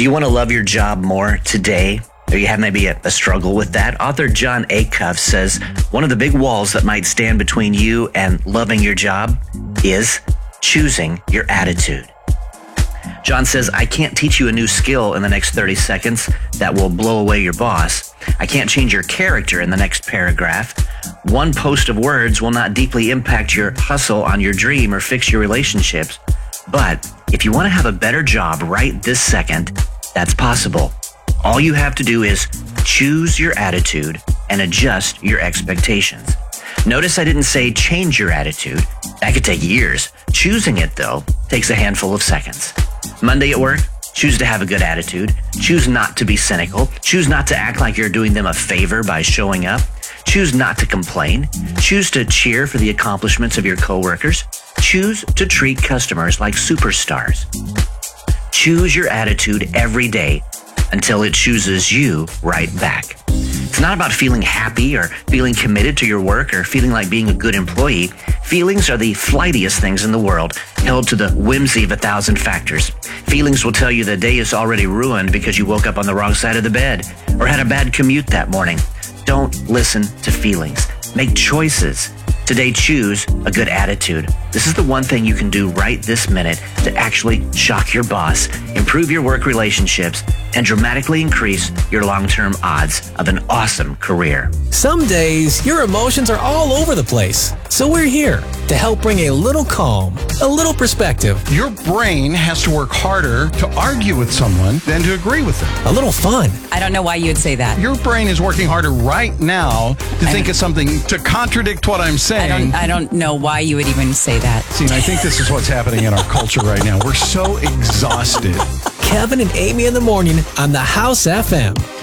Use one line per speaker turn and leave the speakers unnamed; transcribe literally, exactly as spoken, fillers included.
Do you want to love your job more today? Or you have maybe a, a struggle with that? Author Jon Acuff says one of the big walls that might stand between you and loving your job is choosing your attitude. Jon says, I can't teach you a new skill in the next thirty seconds that will blow away your boss. I can't change your character in the next paragraph. One post of words will not deeply impact your hustle on your dream or fix your relationships. But if you want to have a better job right this second, that's possible. All you have to do is choose your attitude and adjust your expectations. Notice I didn't say change your attitude. That could take years. Choosing it, though, takes a handful of seconds. Monday at work, choose to have a good attitude. Choose not to be cynical. Choose not to act like you're doing them a favor by showing up. Choose not to complain. Choose to cheer for the accomplishments of your coworkers. Choose to treat customers like superstars. Choose your attitude every day until it chooses you right back. It's not about feeling happy or feeling committed to your work or feeling like being a good employee. Feelings are the flightiest things in the world, held to the whimsy of a thousand factors. Feelings will tell you the day is already ruined because you woke up on the wrong side of the bed or had a bad commute that morning. Don't listen to feelings. Make choices. Today, choose a good attitude. This is the one thing you can do right this minute to actually shock your boss, improve your work relationships, and dramatically increase your long-term odds of an awesome career.
Some days, your emotions are all over the place. So we're here to help bring a little calm, a little perspective,
Your brain has to work harder to argue with someone than to agree with them.
a little fun.
I don't know why you would say that.
Your brain is working harder right now to think of something to contradict what I'm
I
saying.
don't, I don't know why you would even say that.
See, and I think this is what's happening in our culture right now. We're so exhausted.
Kevin and Amy in the morning on the House F M.